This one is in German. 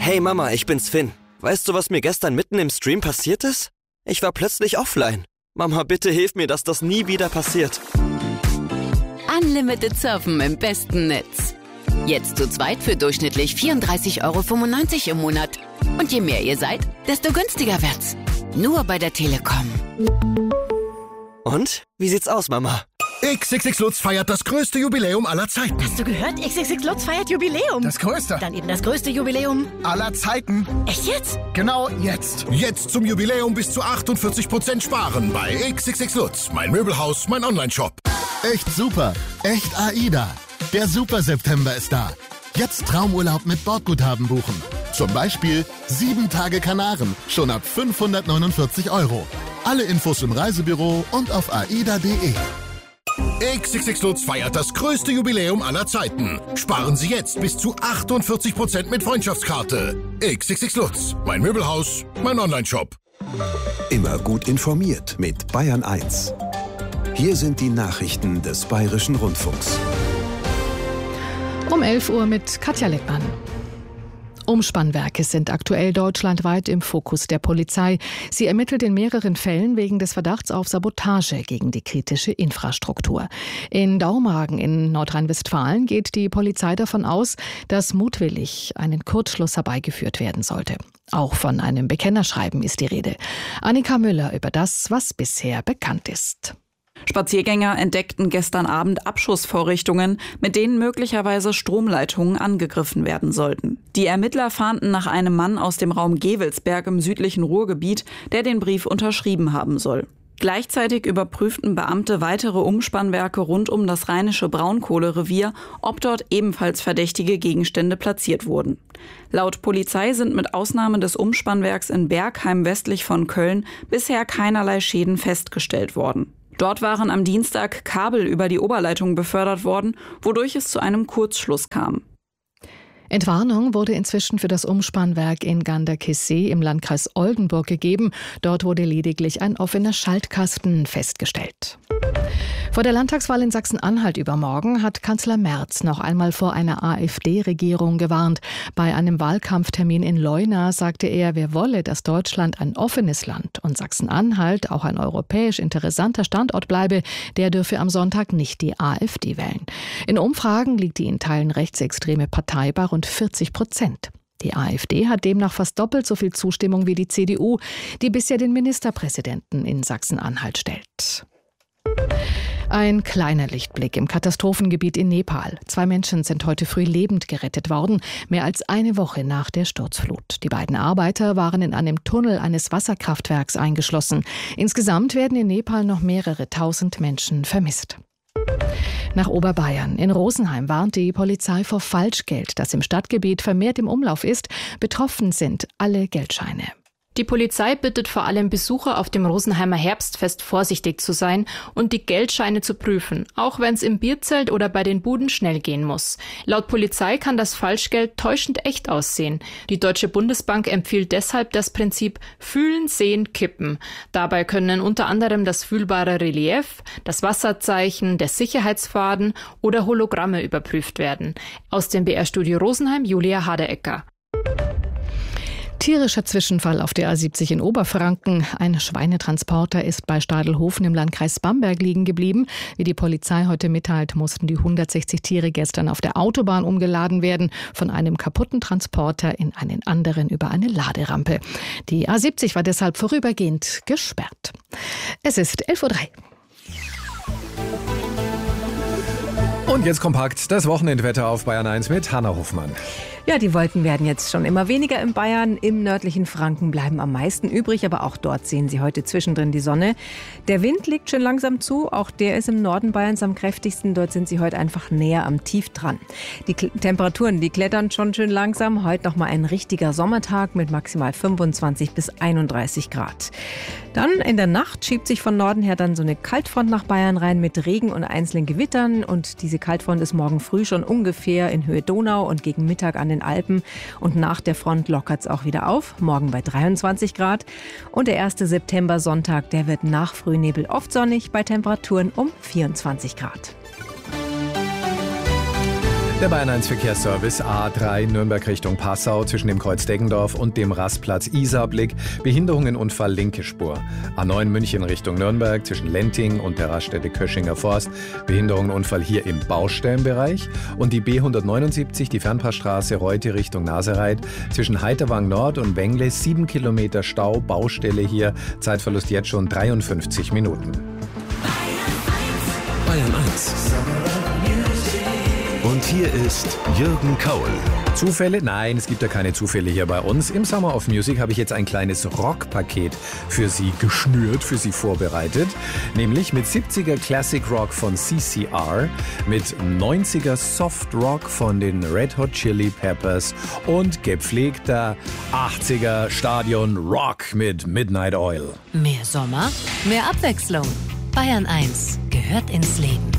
Hey Mama, ich bin's Finn. Weißt du, was mir gestern mitten im Stream passiert ist? Ich war plötzlich offline. Mama, bitte hilf mir, dass das nie wieder passiert. Unlimited Surfen im besten Netz. Jetzt zu zweit für durchschnittlich 34,95 € im Monat. Und je mehr ihr seid, desto günstiger wird's. Nur bei der Telekom. Und? Wie sieht's aus, Mama? XXX Lutz feiert das größte Jubiläum aller Zeiten. Hast du gehört? XXX Lutz feiert Jubiläum. Das größte. Dann eben das größte Jubiläum aller Zeiten. Echt jetzt? Genau jetzt. Jetzt zum Jubiläum bis zu 48% sparen bei XXX Lutz. Mein Möbelhaus, mein Onlineshop. Echt super. Echt AIDA. Der Super September ist da. Jetzt Traumurlaub mit Bordguthaben buchen. Zum Beispiel 7 Tage Kanaren, schon ab 549 €. Alle Infos im Reisebüro und auf aida.de. XXX Lutz feiert das größte Jubiläum aller Zeiten. Sparen Sie jetzt bis zu 48% mit Freundschaftskarte. XXX Lutz, mein Möbelhaus, mein Onlineshop. Immer gut informiert mit Bayern 1. Hier sind die Nachrichten des Bayerischen Rundfunks. Um 11 Uhr mit Katja Leckmann. Umspannwerke sind aktuell deutschlandweit im Fokus der Polizei. Sie ermittelt in mehreren Fällen wegen des Verdachts auf Sabotage gegen die kritische Infrastruktur. In Dormagen in Nordrhein-Westfalen geht die Polizei davon aus, dass mutwillig einen Kurzschluss herbeigeführt werden sollte. Auch von einem Bekennerschreiben ist die Rede. Annika Müller über das, was bisher bekannt ist. Spaziergänger entdeckten gestern Abend Abschussvorrichtungen, mit denen möglicherweise Stromleitungen angegriffen werden sollten. Die Ermittler fahnden nach einem Mann aus dem Raum Gevelsberg im südlichen Ruhrgebiet, der den Brief unterschrieben haben soll. Gleichzeitig überprüften Beamte weitere Umspannwerke rund um das rheinische Braunkohlerevier, ob dort ebenfalls verdächtige Gegenstände platziert wurden. Laut Polizei sind mit Ausnahme des Umspannwerks in Bergheim westlich von Köln bisher keinerlei Schäden festgestellt worden. Dort waren am Dienstag Kabel über die Oberleitung befördert worden, wodurch es zu einem Kurzschluss kam. Entwarnung wurde inzwischen für das Umspannwerk in Ganderkesee im Landkreis Oldenburg gegeben. Dort wurde lediglich ein offener Schaltkasten festgestellt. Vor der Landtagswahl in Sachsen-Anhalt übermorgen hat Kanzler Merz noch einmal vor einer AfD-Regierung gewarnt. Bei einem Wahlkampftermin in Leuna sagte er, wer wolle, dass Deutschland ein offenes Land und Sachsen-Anhalt auch ein europäisch interessanter Standort bleibe, der dürfe am Sonntag nicht die AfD wählen. In Umfragen liegt die in Teilen rechtsextreme Partei bei rund 40%. Die AfD hat demnach fast doppelt so viel Zustimmung wie die CDU, die bisher den Ministerpräsidenten in Sachsen-Anhalt stellt. Ein kleiner Lichtblick im Katastrophengebiet in Nepal. 2 Menschen sind heute früh lebend gerettet worden, mehr als eine Woche nach der Sturzflut. Die beiden Arbeiter waren in einem Tunnel eines Wasserkraftwerks eingeschlossen. Insgesamt werden in Nepal noch mehrere tausend Menschen vermisst. Nach Oberbayern. In Rosenheim warnt die Polizei vor Falschgeld, das im Stadtgebiet vermehrt im Umlauf ist. Betroffen sind alle Geldscheine. Die Polizei bittet vor allem Besucher auf dem Rosenheimer Herbstfest vorsichtig zu sein und die Geldscheine zu prüfen, auch wenn es im Bierzelt oder bei den Buden schnell gehen muss. Laut Polizei kann das Falschgeld täuschend echt aussehen. Die Deutsche Bundesbank empfiehlt deshalb das Prinzip Fühlen, Sehen, Kippen. Dabei können unter anderem das fühlbare Relief, das Wasserzeichen, der Sicherheitsfaden oder Hologramme überprüft werden. Aus dem BR-Studio Rosenheim, Julia Haderecker. Tierischer Zwischenfall auf der A70 in Oberfranken. Ein Schweinetransporter ist bei Stadelhofen im Landkreis Bamberg liegen geblieben. Wie die Polizei heute mitteilt, mussten die 160 Tiere gestern auf der Autobahn umgeladen werden, von einem kaputten Transporter in einen anderen über eine Laderampe. Die A70 war deshalb vorübergehend gesperrt. Es ist 11:03 Uhr. Und jetzt kompakt das Wochenendwetter auf Bayern 1 mit Hanna Hofmann. Ja, die Wolken werden jetzt schon immer weniger in Bayern. Im nördlichen Franken bleiben am meisten übrig, aber auch dort sehen Sie heute zwischendrin die Sonne. Der Wind legt schon langsam zu, auch der ist im Norden Bayerns am kräftigsten. Dort sind Sie heute einfach näher am Tief dran. Die Temperaturen, die klettern schon schön langsam. Heute nochmal ein richtiger Sommertag mit maximal 25 bis 31 Grad. Dann in der Nacht schiebt sich von Norden her dann so eine Kaltfront nach Bayern rein mit Regen und einzelnen Gewittern. Und diese Kaltfront ist morgen früh schon ungefähr in Höhe Donau und gegen Mittag an den Alpen. Und nach der Front lockert es auch wieder auf, morgen bei 23 Grad. Und der 1. September Sonntag, der wird nach Frühnebel oft sonnig bei Temperaturen um 24 Grad. Der Bayern 1 Verkehrsservice A3 Nürnberg Richtung Passau zwischen dem Kreuz Deggendorf und dem Rastplatz Isarblick. Behinderungenunfall linke Spur. A9 München Richtung Nürnberg zwischen Lenting und der Raststätte Köschinger Forst. Behinderungenunfall hier im Baustellenbereich. Und die B179, die Fernpassstraße Reute Richtung Nasereit zwischen Heiterwang Nord und Wengle. 7 Kilometer Stau, Baustelle hier. Zeitverlust jetzt schon 53 Minuten. Bayern 1. Und hier ist Jürgen Kaul. Zufälle? Nein, es gibt ja keine Zufälle hier bei uns. Im Summer of Music habe ich jetzt ein kleines Rockpaket für Sie geschnürt, für Sie vorbereitet. Nämlich mit 70er Classic Rock von CCR, mit 90er Soft Rock von den Red Hot Chili Peppers und gepflegter 80er Stadion Rock mit Midnight Oil. Mehr Sommer, mehr Abwechslung. Bayern 1 gehört ins Leben.